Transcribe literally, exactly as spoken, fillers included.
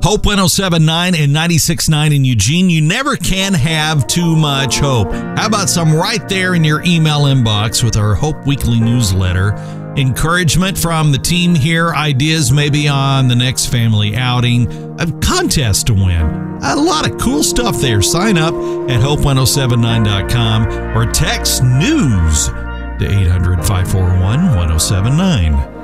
Hope one oh seven point nine and ninety-six point nine in Eugene. You never can have too much hope. How about some right there in your email inbox with our Hope Weekly newsletter? Encouragement from the team here, ideas maybe on the next family outing, a contest to win. A lot of cool stuff there. Sign up at hope one oh seven nine dot com or text news to eight hundred, five four one, one oh seven nine.